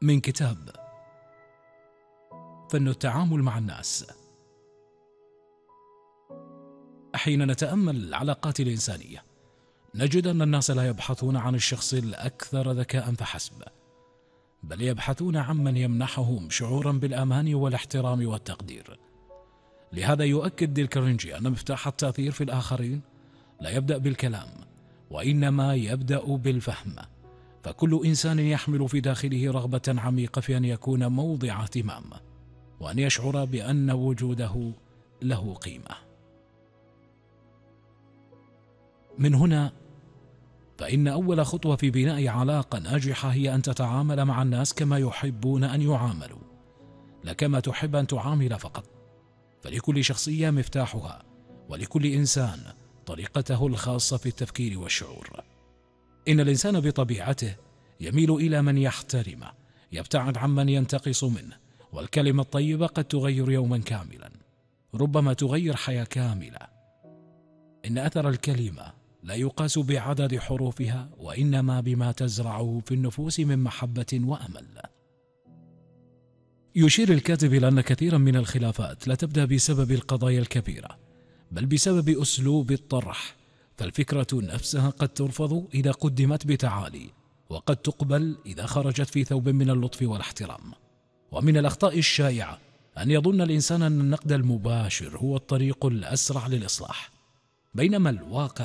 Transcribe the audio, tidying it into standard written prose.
من كتاب فن التعامل مع الناس. حين نتأمل العلاقات الإنسانية نجد أن الناس لا يبحثون عن الشخص الأكثر ذكاء فحسب، بل يبحثون عمن يمنحهم شعورا بالأمان والاحترام والتقدير. لهذا يؤكد ديل كارنيجي أن مفتاح التأثير في الآخرين لا يبدأ بالكلام، وإنما يبدأ بالفهم. فكل إنسان يحمل في داخله رغبة عميقة في أن يكون موضع اهتمام، وأن يشعر بأن وجوده له قيمة. من هنا فإن أول خطوة في بناء علاقة ناجحة هي أن تتعامل مع الناس كما يحبون أن يعاملوا، لا كما تحب أن تعامل فقط. فلكل شخصية مفتاحها، ولكل إنسان طريقته الخاصة في التفكير والشعور. إن الإنسان بطبيعته يميل إلى من يحترمه، يبتعد عمن ينتقص منه، والكلمة الطيبة قد تغير يوما كاملا، ربما تغير حياة كاملة. إن أثر الكلمة لا يقاس بعدد حروفها، وإنما بما تزرعه في النفوس من محبة وأمل. يشير الكاتب إلى أن كثيرا من الخلافات لا تبدأ بسبب القضايا الكبيرة، بل بسبب أسلوب الطرح. فالفكرة نفسها قد ترفض إذا قدمت بتعالي، وقد تقبل إذا خرجت في ثوب من اللطف والاحترام. ومن الأخطاء الشائعة أن يظن الإنسان أن النقد المباشر هو الطريق الأسرع للإصلاح، بينما الواقع